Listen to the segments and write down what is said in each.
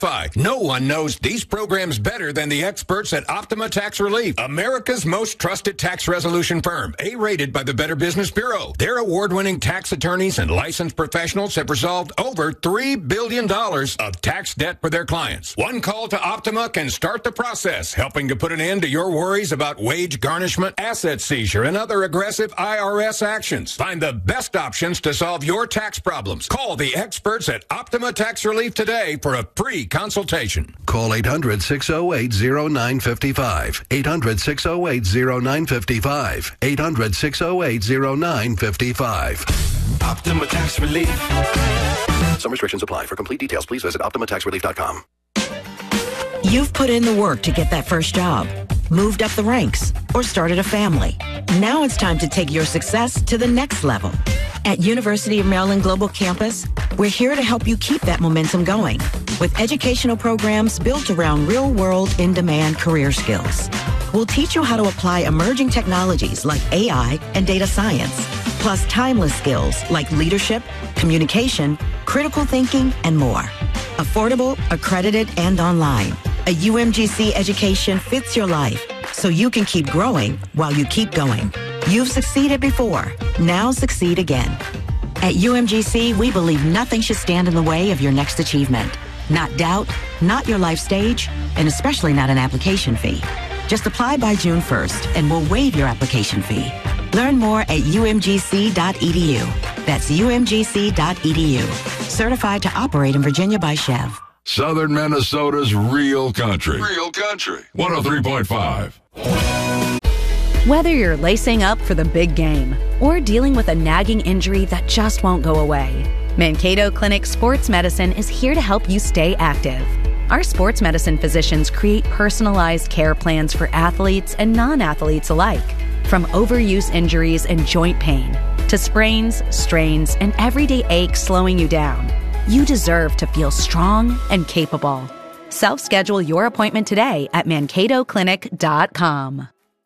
No one knows these programs better than the experts at Optima Tax Relief, America's most trusted tax resolution firm, A-rated by the Better Business Bureau. Their award-winning tax attorneys and licensed professionals have resolved over $3 billion of tax debt for their clients. One call to Optima can start the process, helping to put an end to your worries about wage garnishment, asset seizure, and other aggressive IRS actions. Find the best options to solve your tax problems. Call the experts at Optima Tax Relief today for a free consultation. Call 800-608-0955. 800-608-0955. 800-608-0955. Optima Tax Relief. Some restrictions apply. For complete details, please visit OptimaTaxRelief.com. You've put in the work to get that first job, moved up the ranks, or started a family. Now it's time to take your success to the next level. At University of Maryland Global Campus, we're here to help you keep that momentum going with educational programs built around real-world, in-demand career skills. We'll teach you how to apply emerging technologies like AI and data science, plus timeless skills like leadership, communication, critical thinking, and more. Affordable, accredited, and online. A UMGC education fits your life so you can keep growing while you keep going. You've succeeded before. Now succeed again. At UMGC, we believe nothing should stand in the way of your next achievement. Not doubt, not your life stage, and especially not an application fee. Just apply by June 1st and we'll waive your application fee. Learn more at umgc.edu. That's umgc.edu. Certified to operate in Virginia by Chev. Southern Minnesota's real country. Real country. 103.5. Whether you're lacing up for the big game or dealing with a nagging injury that just won't go away, Mankato Clinic Sports Medicine is here to help you stay active. Our sports medicine physicians create personalized care plans for athletes and non-athletes alike. From overuse injuries and joint pain to sprains, strains, and everyday aches slowing you down, you deserve to feel strong and capable. Self-schedule your appointment today at mankatoclinic.com.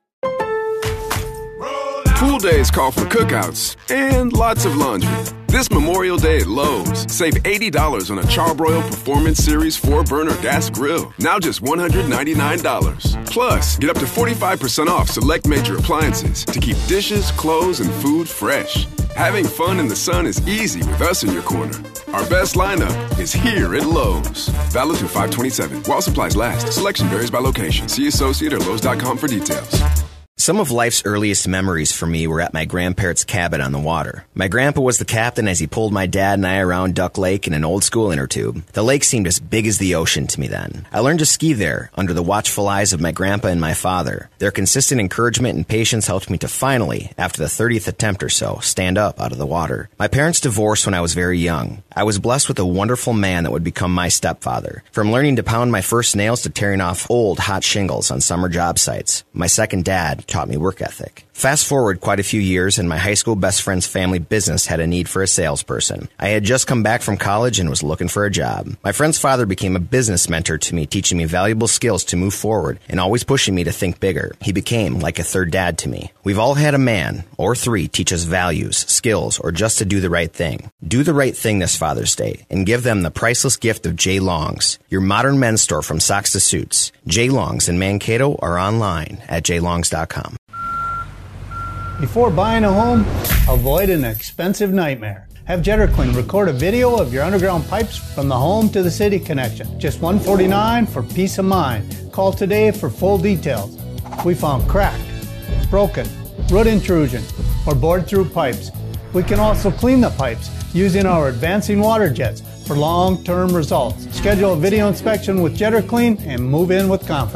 Pool days call for cookouts and lots of laundry. This Memorial Day at Lowe's, save $80 on a Charbroil Performance Series 4-burner gas grill. Now just $199. Plus, get up to 45% off select major appliances to keep dishes, clothes, and food fresh. Having fun in the sun is easy with us in your corner. Our best lineup is here at Lowe's. Valid through 5/27. While supplies last. Selection varies by location. See associate or Lowe's.com for details. Some of life's earliest memories for me were at my grandparents' cabin on the water. My grandpa was the captain as he pulled my dad and I around Duck Lake in an old school inner tube. The lake seemed as big as the ocean to me then. I learned to ski there under the watchful eyes of my grandpa and my father. Their consistent encouragement and patience helped me to finally, after the 30th attempt or so, stand up out of the water. My parents divorced when I was very young. I was blessed with a wonderful man that would become my stepfather. From learning to pound my first nails to tearing off old, hot shingles on summer job sites, my second dad taught me work ethic. Fast forward quite a few years, and my high school best friend's family business had a need for a salesperson. I had just come back from college and was looking for a job. My friend's father became a business mentor to me, teaching me valuable skills to move forward and always pushing me to think bigger. He became like a third dad to me. We've all had a man, or three, teach us values, skills, or just to do the right thing. Do the right thing this Father's Day and give them the priceless gift of J. Long's, your modern men's store from socks to suits. J. Long's in Mankato or online at jlongs.com. Before buying a home, avoid an expensive nightmare. Have Jetterquin record a video of your underground pipes from the home to the city connection. Just $149 for peace of mind. Call today for full details. We found cracked, broken, root intrusion, or bored through pipes. We can also clean the pipes using our advancing water jets for long-term results. Schedule a video inspection with Jetterclean and move in with confidence.